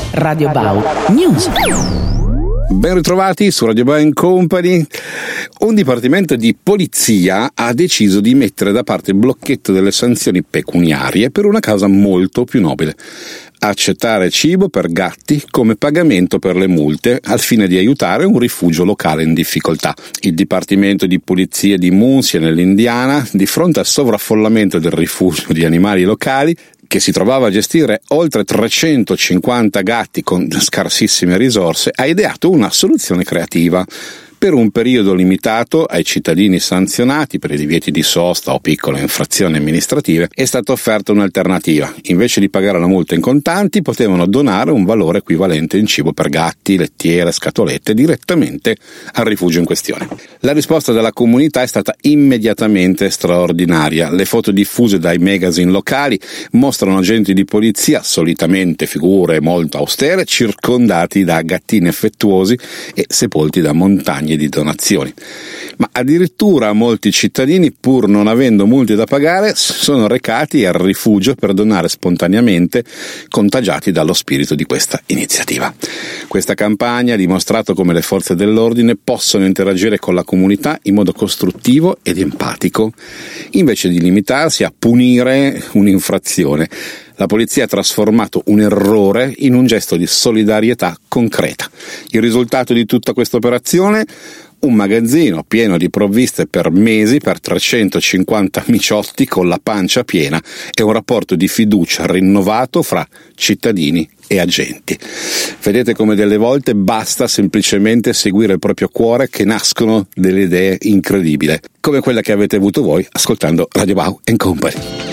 Radio Bau News. Ben ritrovati su Radio Bau Company. Un dipartimento di polizia ha deciso di mettere da parte il blocchetto delle sanzioni pecuniarie per una causa molto più nobile: accettare cibo per gatti come pagamento per le multe al fine di aiutare un rifugio locale in difficoltà. Il Dipartimento di Polizia di Muncie, nell'Indiana, di fronte al sovraffollamento del rifugio di animali locali, che si trovava a gestire oltre 350 gatti con scarsissime risorse, ha ideato una soluzione creativa. Per un periodo limitato ai cittadini sanzionati per i divieti di sosta o piccole infrazioni amministrative è stata offerta un'alternativa. Invece di pagare la multa in contanti, potevano donare un valore equivalente in cibo per gatti, lettiere, scatolette direttamente al rifugio in questione. La risposta della comunità è stata immediatamente straordinaria. Le foto diffuse dai magazine locali mostrano agenti di polizia, solitamente figure molto austere, circondati da gattini affettuosi e sepolti da montagne di donazioni. Ma addirittura molti cittadini, pur non avendo multe da pagare, sono recati al rifugio per donare spontaneamente, contagiati dallo spirito di questa iniziativa. Questa campagna ha dimostrato come le forze dell'ordine possono interagire con la comunità in modo costruttivo ed empatico, invece di limitarsi a punire un'infrazione. La polizia ha trasformato un errore in un gesto di solidarietà concreta. Il risultato di tutta questa operazione? Un magazzino pieno di provviste per mesi per 350 miciotti con la pancia piena e un rapporto di fiducia rinnovato fra cittadini e agenti. Vedete come delle volte basta semplicemente seguire il proprio cuore che nascono delle idee incredibili, come quella che avete avuto voi ascoltando Radio Bau Company.